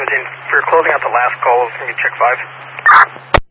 Imaging. For closing out the last call, can you check 5?